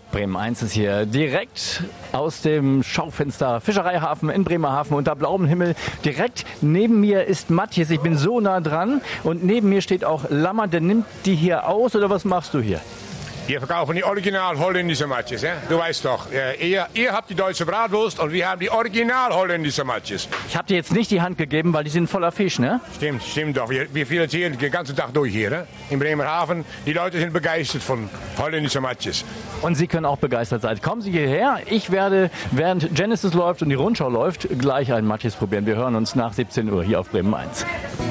Bremen 1 ist hier direkt aus dem Schaufenster Fischereihafen in Bremerhaven unter blauem Himmel. Direkt neben mir ist Matthias, ich bin so nah dran und neben mir steht auch Lammer, der nimmt die hier aus oder was machst du hier? Wir verkaufen die original holländische Matjes. Ja? Du weißt doch, ihr habt die deutsche Bratwurst und wir haben die original holländische Matjes. Ich habe dir jetzt nicht die Hand gegeben, weil die sind voller Fisch, ne? Stimmt doch. Wir finanzieren den ganzen Tag durch hier, ne? In Bremerhaven. Die Leute sind begeistert von holländischen Matjes. Und Sie können auch begeistert sein. Kommen Sie hierher. Ich werde, während Genesis läuft und die Rundschau läuft, gleich einen Matjes probieren. Wir hören uns nach 17 Uhr hier auf Bremen 1.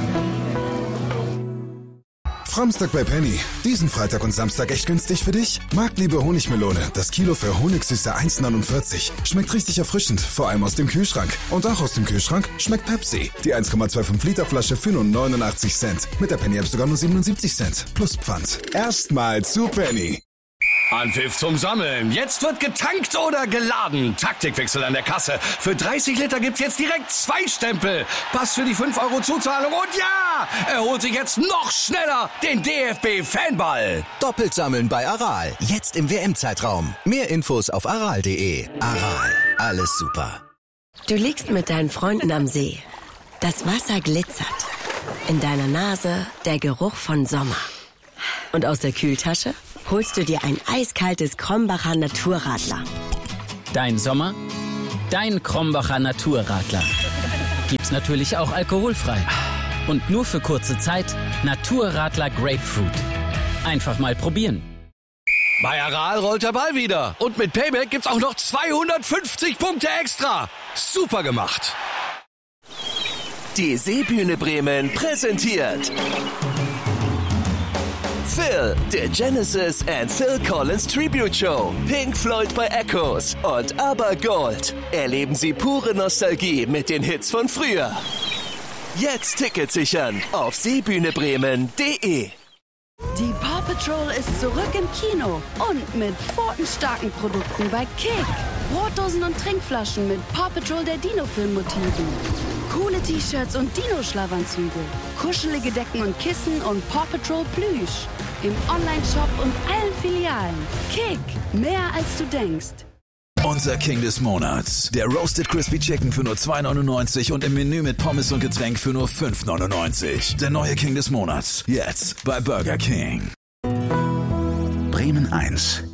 Samstag bei Penny. Diesen Freitag und Samstag echt günstig für dich? Marktliebe Honigmelone. Das Kilo für Honigsüße 1,49. Schmeckt richtig erfrischend, vor allem aus dem Kühlschrank. Und auch aus dem Kühlschrank schmeckt Pepsi. Die 1,25 Liter Flasche für nur 89 Cent. Mit der Penny-App sogar nur 77 Cent. Plus Pfand. Erstmal zu Penny. Anpfiff zum Sammeln. Jetzt wird getankt oder geladen. Taktikwechsel an der Kasse. Für 30 Liter gibt's jetzt direkt 2 Stempel. Pass für die 5 € Zuzahlung. Und ja, er holt sich jetzt noch schneller den DFB-Fanball. Doppelt sammeln bei Aral. Jetzt im WM-Zeitraum. Mehr Infos auf aral.de. Aral. Alles super. Du liegst mit deinen Freunden am See. Das Wasser glitzert. In deiner Nase der Geruch von Sommer. Und aus der Kühltasche holst du dir ein eiskaltes Krombacher Naturradler. Dein Sommer, dein Krombacher Naturradler. Gibt's natürlich auch alkoholfrei. Und nur für kurze Zeit Naturradler Grapefruit. Einfach mal probieren. Bei Aral rollt der Ball wieder. Und mit Payback gibt's auch noch 250 Punkte extra. Super gemacht. Die Seebühne Bremen präsentiert Phil, der Genesis and Phil Collins Tribute Show. Pink Floyd bei Echoes und ABBA Gold. Erleben Sie pure Nostalgie mit den Hits von früher. Jetzt Tickets sichern auf seebühnebremen.de. Die Paw Patrol ist zurück im Kino und mit pfotenstarken Produkten bei Kick. Brotdosen und Trinkflaschen mit Paw Patrol der Dino-Film-Motiven. Coole T-Shirts und Dino-Schlafanzüge. Kuschelige Decken und Kissen und Paw Patrol Plüsch. Im Online-Shop und allen Filialen. Kick, mehr als du denkst. Unser King des Monats. Der Roasted Crispy Chicken für nur 2,99 und im Menü mit Pommes und Getränk für nur 5,99. Der neue King des Monats. Jetzt bei Burger King. Bremen 1.